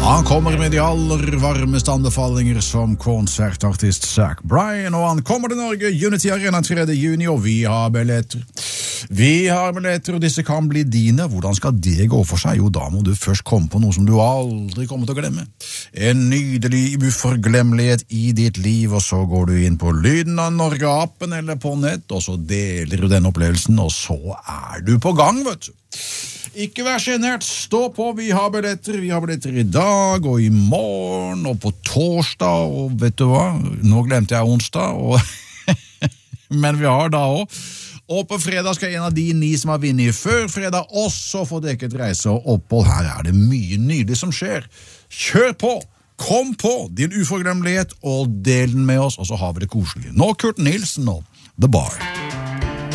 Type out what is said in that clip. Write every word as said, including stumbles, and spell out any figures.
Han kommer med de aller varmeste anbefalinger som konsertartist Zach Bryan, og han kommer til Norge Unity Arena tredje juni, og vi har billetter. Vi har billetter, og disse kan bli dine. Hvordan skal det gå for seg? Jo, da må du først komme på noe som du aldri kommer til å glemme. En nydelig uforglemmelighet i ditt liv, og så går du inn på Lyden av Norge-appen eller på nett, og så deler du den opplevelsen, og så er du på gang, vet du. Ikke vær genert, stå på, vi har billetter, vi har billetter i dag, og i morgen, og på torsdag, og vet du hva? Nå glemte jeg onsdag, og men vi har da også. Og på fredag skal en av de ni som har vunnet før fredag også få dekket reise og opphold. Her er det mye nydelig som skjer. Kjør på! Kom på din uforglemmelighet og del den med oss, og så har vi det koselig. Nå Kurt Nilsen og The Bar.